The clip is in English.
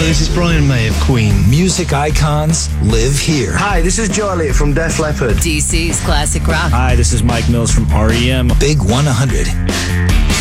this is Brian May of Queen. Music icons live here. Hi, this is Joe Elliott from Def Leppard. DC's Classic Rock. Hi, this is Mike Mills from REM. Big 100.